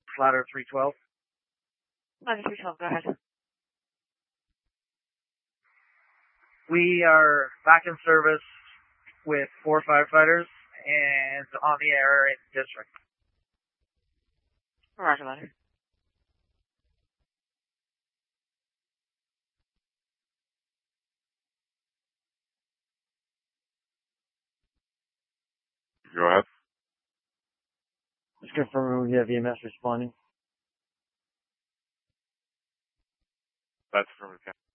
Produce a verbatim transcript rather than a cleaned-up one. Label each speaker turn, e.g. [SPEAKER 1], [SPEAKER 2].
[SPEAKER 1] Ladder three twelve.
[SPEAKER 2] Ladder three twelve, go ahead.
[SPEAKER 1] We are back in service with four firefighters and on the air in district.
[SPEAKER 2] Roger, Ladder.
[SPEAKER 3] Go ahead.
[SPEAKER 4] Just confirming we have E M S responding.
[SPEAKER 3] That's affirmative.